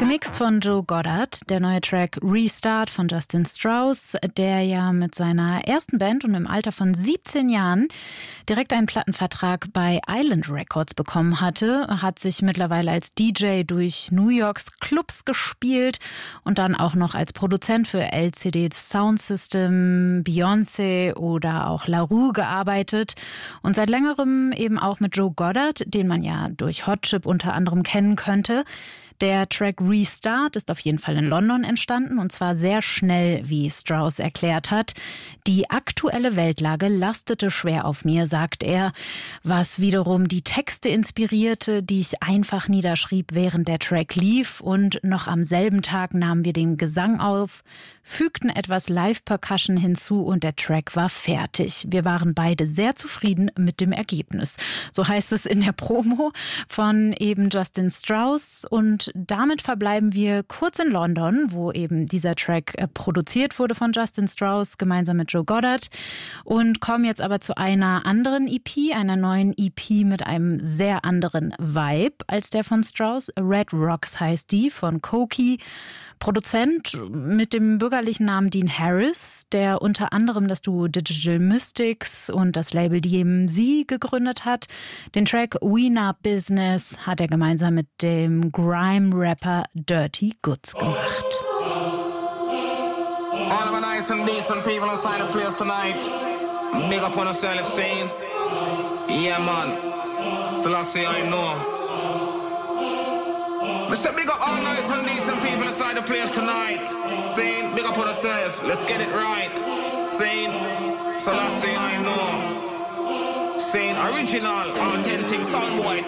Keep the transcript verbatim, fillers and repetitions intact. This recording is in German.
Gemixt von Joe Goddard, der neue Track Restart von Justin Strauss, der ja mit seiner ersten Band und im Alter von siebzehn Jahren direkt einen Plattenvertrag bei Island Records bekommen hatte, hat sich mittlerweile als D J durch New Yorks Clubs gespielt und dann auch noch als Produzent für L C D Sound System, Beyoncé oder auch La Rue gearbeitet und seit längerem eben auch mit Joe Goddard, den man ja durch Hot Chip unter anderem kennen könnte. Der Track Restart ist auf jeden Fall in London entstanden und zwar sehr schnell, wie Strauss erklärt hat. Die aktuelle Weltlage lastete schwer auf mir, sagt er, was wiederum die Texte inspirierte, die ich einfach niederschrieb, während der Track lief. Und noch am selben Tag nahmen wir den Gesang auf, fügten etwas Live-Percussion hinzu und der Track war fertig. Wir waren beide sehr zufrieden mit dem Ergebnis. So heißt es in der Promo von eben Justin Strauss und damit verbleiben wir kurz in London, wo eben dieser Track produziert wurde von Justin Strauss gemeinsam mit Joe Goddard und kommen jetzt aber zu einer anderen E P, einer neuen E P mit einem sehr anderen Vibe als der von Strauss. Red Rocks heißt die von Koki. Produzent mit dem bürgerlichen Namen Dean Harris, der unter anderem das Duo Digital Mystics und das Label D M Z gegründet hat. Den Track We Not Business hat er gemeinsam mit dem Grime-Rapper Dirty Goods gemacht. All of the nice and decent people inside the place tonight. Big up on yourself, saying, yeah man, till I say I know. I said big up all nice and decent people inside the place tonight. Saying, big up on yourself, let's get it right. Saying, so let's say I know. Saying original, authentic soundboy